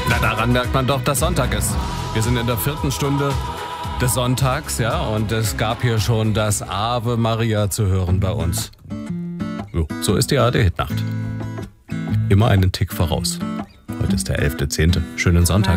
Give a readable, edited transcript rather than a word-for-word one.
Na, daran merkt man doch, dass Sonntag ist. Wir sind in der 4. Stunde des Sonntags, ja, und es gab hier schon das Ave Maria zu hören bei uns. So ist die ARD-Hitnacht. Immer einen Tick voraus. Heute ist der 11.10. Schönen Sonntag.